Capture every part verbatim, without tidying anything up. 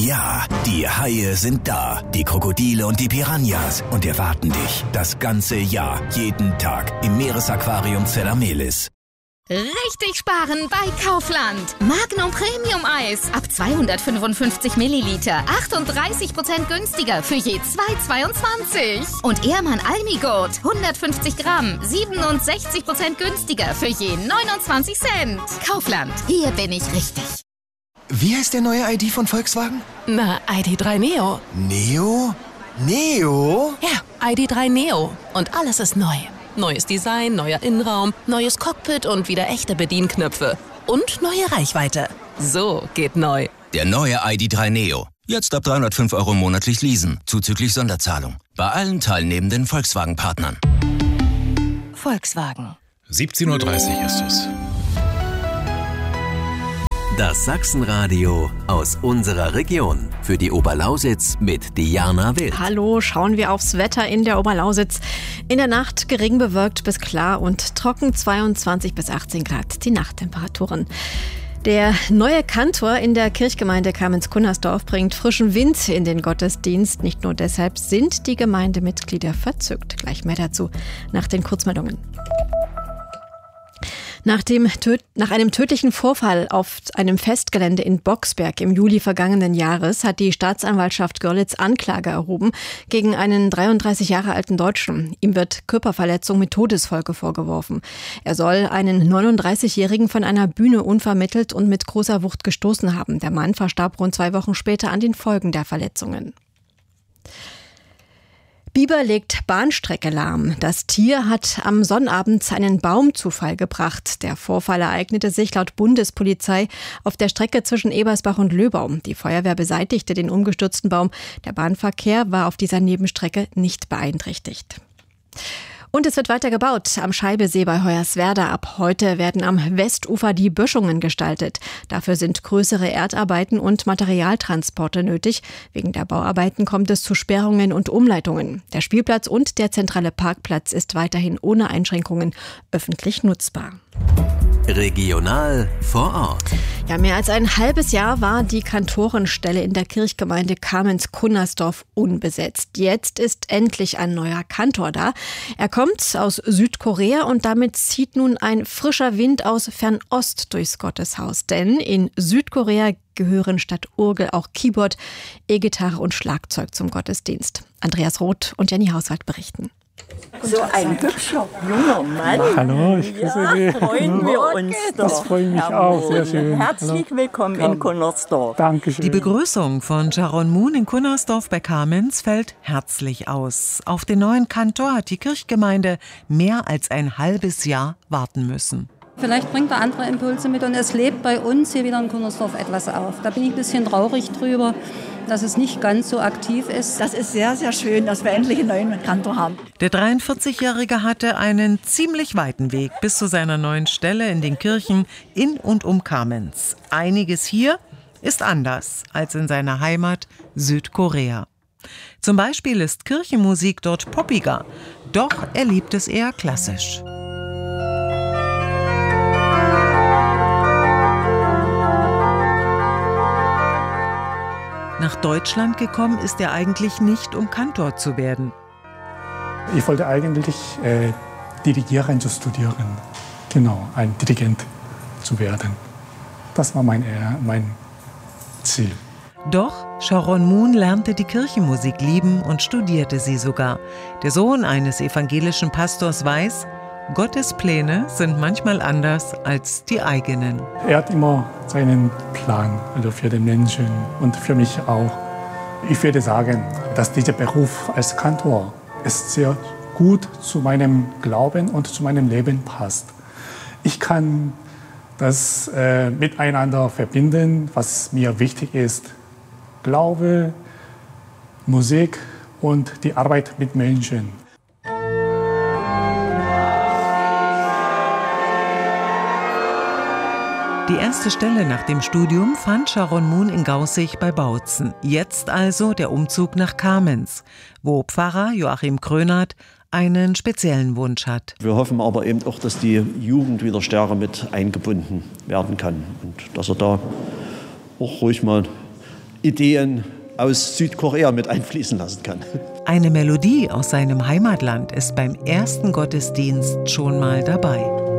Ja, die Haie sind da. Die Krokodile und die Piranhas. Und erwarten dich das ganze Jahr, jeden Tag im Meeresaquarium Zellamelis. Richtig sparen bei Kaufland. Magnum Premium Eis ab zweihundertfünfundfünfzig Milliliter. achtunddreißig Prozent günstiger für je zwei Euro zweiundzwanzig. Und Ehrmann Almigurt hundertfünfzig Gramm. siebenundsechzig Prozent günstiger für je neunundzwanzig Cent. Kaufland, hier bin ich richtig. Wie heißt der neue I D von Volkswagen? Na, I D drei Neo. Neo? Neo? Ja, I D drei Neo. Und alles ist neu. Neues Design, neuer Innenraum, neues Cockpit und wieder echte Bedienknöpfe. Und neue Reichweite. So geht neu. Der neue I D drei Neo. Jetzt ab dreihundertfünf Euro monatlich leasen, zuzüglich Sonderzahlung. Bei allen teilnehmenden Volkswagen-Partnern. Volkswagen. siebzehn Uhr dreißig ist es. Das Sachsenradio aus unserer Region. Für die Oberlausitz mit Diana Wild. Hallo, schauen wir aufs Wetter in der Oberlausitz. In der Nacht gering bewölkt bis klar und trocken, zweiundzwanzig bis achtzehn Grad die Nachttemperaturen. Der neue Kantor in der Kirchgemeinde Kamenz-Kunnersdorf bringt frischen Wind in den Gottesdienst. Nicht nur deshalb sind die Gemeindemitglieder verzückt. Gleich mehr dazu nach den Kurzmeldungen. Nach, dem, nach einem tödlichen Vorfall auf einem Festgelände in Boxberg im Juli vergangenen Jahres hat die Staatsanwaltschaft Görlitz Anklage erhoben gegen einen dreiunddreißig Jahre alten Deutschen. Ihm wird Körperverletzung mit Todesfolge vorgeworfen. Er soll einen neununddreißigjährigen von einer Bühne unvermittelt und mit großer Wucht gestoßen haben. Der Mann verstarb rund zwei Wochen später an den Folgen der Verletzungen. Biber legt Bahnstrecke lahm. Das Tier hat am Sonnabend einen Baum zu Fall gebracht. Der Vorfall ereignete sich laut Bundespolizei auf der Strecke zwischen Ebersbach und Löbau. Die Feuerwehr beseitigte den umgestürzten Baum. Der Bahnverkehr war auf dieser Nebenstrecke nicht beeinträchtigt. Und es wird weiter gebaut am Scheibesee bei Hoyerswerda. Ab heute werden am Westufer die Böschungen gestaltet. Dafür sind größere Erdarbeiten und Materialtransporte nötig. Wegen der Bauarbeiten kommt es zu Sperrungen und Umleitungen. Der Spielplatz und der zentrale Parkplatz ist weiterhin ohne Einschränkungen öffentlich nutzbar. Regional vor Ort. Ja, mehr als ein halbes Jahr war die Kantorenstelle in der Kirchgemeinde Kamenz-Kunnersdorf unbesetzt. Jetzt ist endlich ein neuer Kantor da. Er kommt aus Südkorea und damit zieht nun ein frischer Wind aus Fernost durchs Gotteshaus. Denn in Südkorea gehören statt Orgel auch Keyboard, E-Gitarre und Schlagzeug zum Gottesdienst. Andreas Roth und Jenny Hauswald berichten. So ein hübscher junger Mann. Hallo, ich grüße ja, Sie. freuen wir uns doch. Das freut mich Herr auch, sehr Mohn. schön. Herzlich Hallo. willkommen in Kunnersdorf. Dankeschön. Die Begrüßung von Sharon Moon in Kunnersdorf bei Kamenz fällt herzlich aus. Auf den neuen Kantor hat die Kirchgemeinde mehr als ein halbes Jahr warten müssen. Vielleicht bringt er andere Impulse mit und es lebt bei uns hier wieder in Kunnersdorf etwas auf. Da bin ich ein bisschen traurig drüber, dass es nicht ganz so aktiv ist. Das ist sehr, sehr schön, dass wir endlich einen neuen Kantor haben. Der dreiundvierzigjährige hatte einen ziemlich weiten Weg bis zu seiner neuen Stelle in den Kirchen in und um Kamenz. Einiges hier ist anders als in seiner Heimat Südkorea. Zum Beispiel ist Kirchenmusik dort poppiger, doch er liebt es eher klassisch. Nach Deutschland gekommen ist er eigentlich nicht, um Kantor zu werden. Ich wollte eigentlich äh, Dirigieren zu studieren. Genau, ein Dirigent zu werden. Das war mein, äh, mein Ziel. Doch Sharon Moon lernte die Kirchenmusik lieben und studierte sie sogar. Der Sohn eines evangelischen Pastors weiß, Gottes Pläne sind manchmal anders als die eigenen. Er hat immer seinen Plan, also für den Menschen und für mich auch. Ich würde sagen, dass dieser Beruf als Kantor ist sehr gut zu meinem Glauben und zu meinem Leben passt. Ich kann das äh, miteinander verbinden, was mir wichtig ist. Glaube, Musik und die Arbeit mit Menschen. Die erste Stelle nach dem Studium fand Sharon Moon in Gaußig bei Bautzen. Jetzt also der Umzug nach Kamenz, wo Pfarrer Joachim Krönert einen speziellen Wunsch hat. Wir hoffen aber eben auch, dass die Jugend wieder stärker mit eingebunden werden kann und dass er da auch ruhig mal Ideen aus Südkorea mit einfließen lassen kann. Eine Melodie aus seinem Heimatland ist beim ersten Gottesdienst schon mal dabei.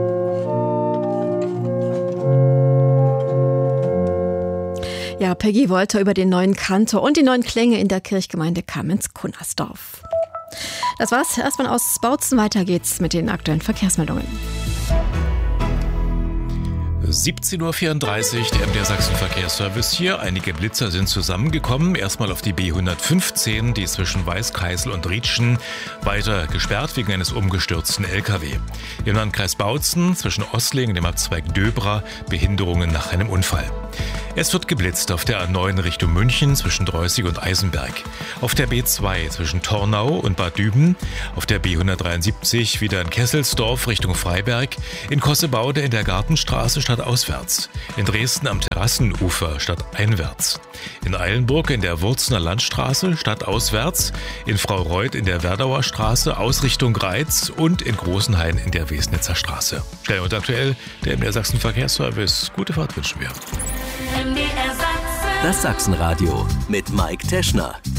Ja, Peggy Wolter über den neuen Kantor und die neuen Klänge in der Kirchgemeinde Kamenz-Kunnersdorf. Das war's. Erstmal aus Bautzen. Weiter geht's mit den aktuellen Verkehrsmeldungen. siebzehn Uhr vierunddreißig, der M D R Sachsen-Verkehrsservice hier. Einige Blitzer sind zusammengekommen. Erstmal auf die B hundertfünfzehn, die zwischen Weißkaisel und Rietschen weiter gesperrt wegen eines umgestürzten L K W. Im Landkreis Bautzen zwischen Ossling und dem Abzweig Döbra Behinderungen nach einem Unfall. Es wird geblitzt auf der A neun Richtung München zwischen Dreußig und Eisenberg. Auf der B zwei zwischen Tornau und Bad Düben. Auf der B hundertdreiundsiebzig wieder in Kesselsdorf Richtung Freiberg. In Kossebaude in der Gartenstraße stadtauswärts. In Dresden am Terrassenufer stadteinwärts. In Eilenburg in der Wurzener Landstraße stadtauswärts. In Fraureuth in der Werdauer Straße Ausrichtung Greiz und in Großenhain in der Wesnitzer Straße. Schnell und aktuell, der M D R Sachsen-Verkehrsservice. Gute Fahrt wünschen wir. Das Sachsenradio mit Mike Teschner.